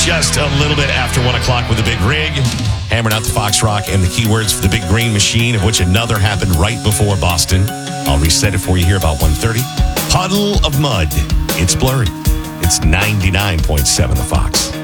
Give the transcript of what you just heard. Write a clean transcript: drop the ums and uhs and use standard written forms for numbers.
Just a little bit after 1 o'clock with the Big Rig. Hammering out the Fox Rock and the keywords for the Big Green Machine, of which another happened right before Boston. I'll reset it for you here about 1:30. Puddle of Mud. It's blurry. It's 99.7 The Fox.